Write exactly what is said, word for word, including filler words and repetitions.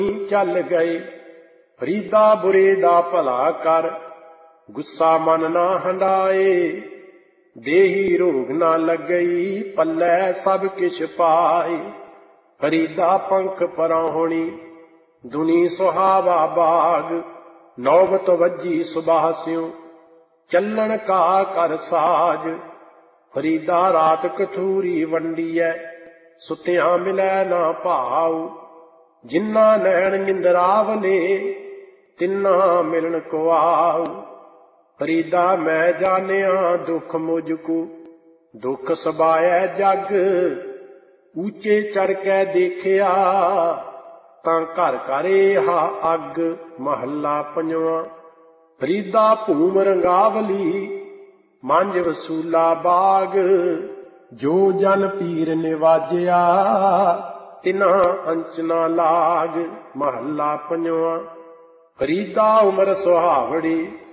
ਚੱਲ ਗਏ। ਫਰੀਦਾ ਬੁਰੇ ਦਾ ਭਲਾ ਕਰ, ਗੁੱਸਾ ਮਨ ਨਾ ਹੰਡਾਏ। ਦੇਹੀ ਰੋਗ ਨਾ ਲੱਗਈ, ਪੱਲੇ ਸਭ ਕਿਛ ਪਾਏ। ਫਰੀਦਾ ਪੰਖ ਪਰਾਹੁਣੀ, ਦੁਨੀ ਸੁਹਾਵਾ ਬਾਗ। ਨੌਬਤ ਵੱਜੀ ਸੁਬਾਹ ਸਿਉ, ਚੱਲਣ ਕਾ ਕਰ ਸਾਜ। ਫਰੀਦਾ ਰਾਤ ਕਠੂਰੀ ਵੰਡੀਐ, ਸੁਤਿਆਂ ਮਿਲੈ ਨਾ ਭਾਉ। ਜਿੰਨਾ ਨੈਣ ਨਿੰਦਰਾਵਲੇ, ਤਿੰਨਾ ਮਿਲਣ ਕੋ ਆਉ। ਫਰੀਦਾ ਮੈਂ ਜਾਣਿਆ ਦੁੱਖ ਮੁਝ ਕੋ, ਦੁੱਖ ਸਬਾਇਐ ਜਗ। ਉੱਚੇ ਚੜ੍ਹ ਕੇ ਦੇਖਿਆ, ਤਾਂ ਘਰ ਘਰ ਹਾ ਅੱਗ। ਮਹੱਲਾ ਪੰਜਵਾਂ। ਫਰੀਦਾ ਭੂਮ ਰੰਗਾਵਲੀ, ਮੰਝ ਵਸੂਲਾ ਬਾਗ। ਜੋ ਜਨ ਪੀਰ ਨਿਵਾਜਿਆ, ਤਿਨਾ ਅੰਚ ਨਾ ਲਾਗ। ਮਹੱਲਾ ਪੰਜਵਾਂ। ਫਰੀਦਾ ਉਮਰ ਸੁਹਾਵੜੀ,